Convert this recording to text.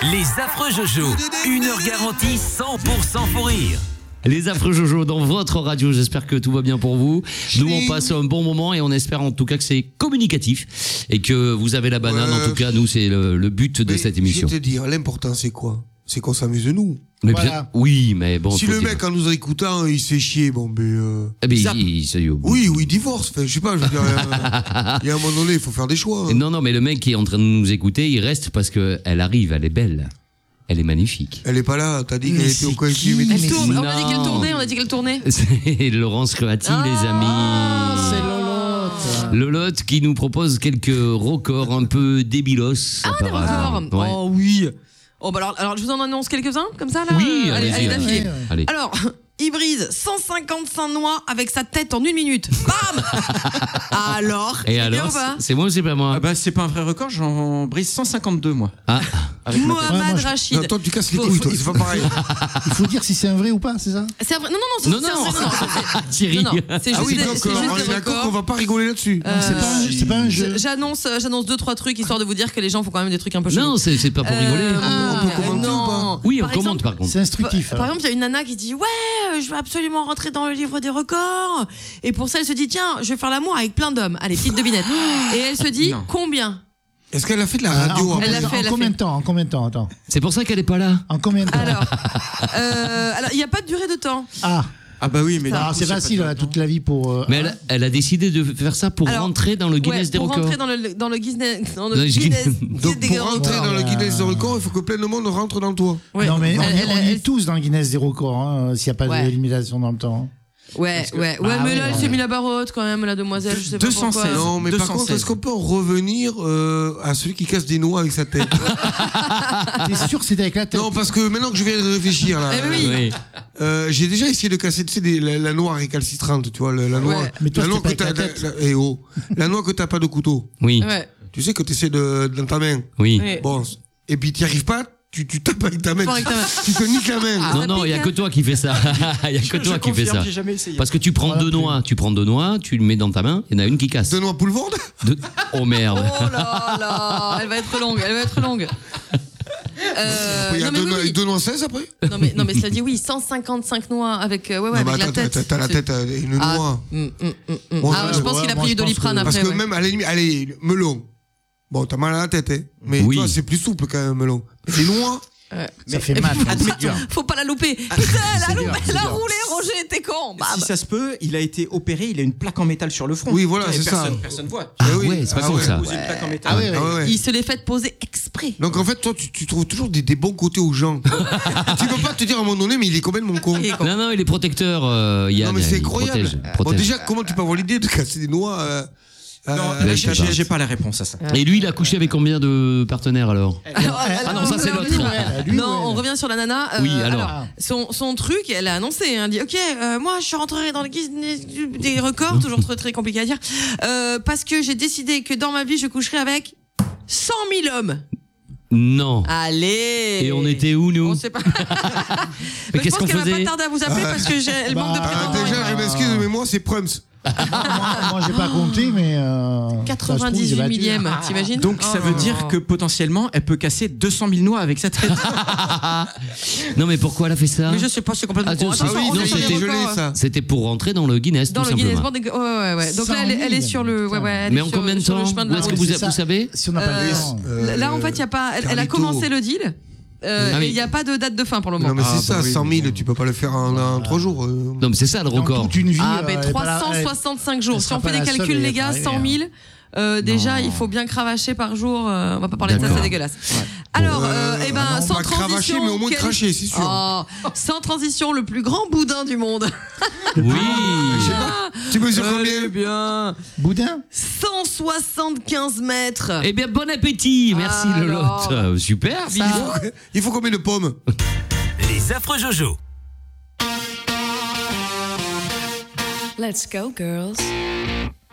Les affreux Jojo, 1 heure garantie 100% faux rire. Les affreux Jojo dans votre radio, j'espère que tout va bien pour vous. Nous on passe un bon moment et on espère en tout cas que c'est communicatif et que vous avez la banane. En tout cas, nous c'est le but de cette émission. Je vais te dire, l'important c'est quoi? C'est qu'on s'amuse de nous. Mais Voilà. bien, oui, mais bon. Si le mec en nous écoutant il se fait chier, bon ben. Oui, il divorce. Enfin, je sais pas. Je veux dire, il y a un moment donné, il faut faire des choix. Hein. Non, mais le mec qui est en train de nous écouter, il reste parce que elle arrive, elle est belle. Elle est magnifique. Elle est pas là, t'as dit qu'elle était au collectif. Elle tourne. Non. On a dit qu'elle tournait. C'est Laurence Croati, les amis. C'est Lolotte. Lolotte qui nous propose quelques records un peu débilos. Des records. Ouais. Oh oui. Oh bah alors je vous en annonce quelques-uns comme ça là. Oui, allez allez-y. d'affilée. Ouais. Allez. Alors, il brise 155 noix avec sa tête en 1 minute. Bam. Alors. Et c'est bien alors, ou pas c'est moi ou c'est pas moi? Ah bah c'est pas un vrai record, j'en brise 152 moi. Ah, Avec ma tête. Mohamed moi, je- Rachid. Non, toi, tu casses les couilles, toi. C'est pas pareil. Il faut dire si c'est un vrai ou pas, c'est ça? C'est un vrai. Non, non, c'est un vrai. Thierry. Non, c'est juste, Ah oui, des- donc c'est juste on des est d'accord qu'on records. va pas rigoler là-dessus. C'est pas un jeu. J'annonce 2-3 trucs histoire de vous dire que les gens font quand même des trucs un peu chelous. Non, c'est pas pour rigoler. On peut commenter ou non. Oui, on Par commente exemple, par contre. C'est instructif. Par exemple, il y a une nana qui dit ouais, je veux absolument rentrer dans le livre des records. Et pour ça, elle se dit tiens, je vais faire l'amour avec plein d'hommes. Allez, petite devinette. Et elle se dit Non. combien? Est-ce qu'elle a fait de la En radio combien- Elle l'a fait, elle l'a En combien fait. de temps? En combien de temps? Attends. C'est pour ça qu'elle est pas là. En combien de temps? Alors, il n'y a pas de durée de temps. Ah bah oui, mais Alors, du coup, c'est facile, pas elle a de- toute la vie pour. Mais elle a décidé de faire ça pour Alors, rentrer dans le Guinness des pour records. rentrer dans le Guinness, Dans le Guinness. Donc des pour rentrer records. dans le Guinness des records, il faut que plein de monde rentre dans toi. Ouais. Non, mais on Elle- y est tous dans le Guinness des records, hein, s'il n'y a pas Ouais. de limitation dans le temps. Ouais, mais Bah là, ouais, elle ouais. s'est mis la barotte quand même, la demoiselle, je sais pas 216. pourquoi. Non, mais par 216. contre, est-ce qu'on peut en revenir à celui qui casse des noix avec sa tête? T'es sûr que c'était avec la tête? Non, parce que maintenant que je viens de réfléchir là, Eh oui. Oui. j'ai déjà essayé de casser, tu sais, la noix récalcitrante, tu vois, la noix. Ouais. Mais toi, la noix c'était que pas t'as, avec la tête. eh oh, la noix que t'as pas de couteau. Oui. Ouais. Tu sais que t'essaies dans ta main. Oui. Ouais. Bon, et puis t'y arrives pas, tu tapes avec ta main. Pas avec ta main. Tu te niques la main. Non, non, il y a que toi qui fais ça. Il y a que toi qui fais ça. J'ai jamais essayé. Parce que tu prends deux noix, tu le mets dans ta main, il y en a une qui casse. De noix boulevard. Oh merde. Oh là là, elle va être longue. Il y a non, mais oui, oui. deux noix 16 après. Non mais cela dit oui, 155 noix avec Non, avec mais la attends, tête. t'as la tête une Ah, noix. Je Bon, pense qu'il a pris du Doliprane que- Parce après. que Ouais. même à la limite, allez, melon. Bon, t'as mal à la tête, hein. Mais Oui. toi, c'est plus souple quand même, melon. Mais les noix. Ça fait mal. c'est dur. Faut pas la louper. Putain, elle a roulé, Roger, t'es con. Bam. Si ça se peut, il a été opéré, il a une plaque en métal sur le front. Oui, voilà, Et c'est ça. Personne voit. Ah oui. ouais, c'est pas Ah con ouais. ça. Poser une plaque en métal. Ah ouais, ouais. Ah ouais. Il se l'est fait poser exprès. Donc en fait, toi, tu trouves toujours des bons côtés aux gens. Tu peux pas te dire à un moment donné, mais il est complètement con. Il est con. Non, non, il est protecteur, Yann. Non, mais c'est il incroyable. protège. Bon, déjà, comment tu peux avoir l'idée de casser des noix Non, mais là, je sais pas. j'ai pas la réponse à ça. Et lui, il a couché avec combien de partenaires alors? Ah non, ça, c'est l'autre. Lui, Non, ouais. on revient sur la nana. Oui, alors. Son truc, elle a annoncé, elle dit ok, moi je rentrerai dans le Guinness des records, toujours très, très compliqué à dire, parce que j'ai décidé que dans ma vie je coucherai avec 100 000 hommes. Non. Allez. Et on était où, nous? On sait pas. Mais qu'est-ce qu'on Je pense qu'elle va faisait? pas tarder à vous appeler parce que elle manque de prétendants. Déjà, je m'excuse, mais moi, c'est Prums. Moi, j'ai pas compté, mais. 98 millième, t'imagines? Donc ça veut dire que potentiellement, elle peut casser 200 000 noix avec sa tête. Non, mais pourquoi elle a fait ça? Mais je sais pas, c'est complètement Ah, con. c'est- Ah Attention, oui, on non, est sur les c'était gelé, records. ça. C'était pour rentrer dans le Guinness, Dans tout le Guinness simplement. Book des... Ouais. Donc 100 là, 000, elle est sur le... Ouais, elle Mais est en sur- combien de sur le temps? chemin de Où la est-ce que route. C'est ça. vous savez? Si on n'a pas le temps. Là, en fait, il y a pas... Elle a Carlito. commencé le deal. Ah oui. Il n'y a pas de date de fin pour le Non, moment. mais c'est ça, bah oui, 100 000, mais tu peux pas le faire en 3 jours. Non, mais c'est ça le Dans record. toute une vie. Ah, mais elle est pas là- 365 jours. elle Si sera on fait pas des la seule calculs, à y les être gars, arrivée, 100 000. Déjà, il faut bien cravacher par jour. On va pas parler de ça, D'accord. c'est dégueulasse. Alors, eh ben, non, sans pas cravacher, transition. mais au moins cracher, c'est sûr. Oh, sans transition, le plus grand boudin du monde. Oui. Tu mesures Allez combien? bien. Boudin 175 mètres. Eh bien, bon appétit. Merci, Alors. Lolotte. Super, ça. Il faut combien de pommes? Les affreux Jojo. Let's go, girls.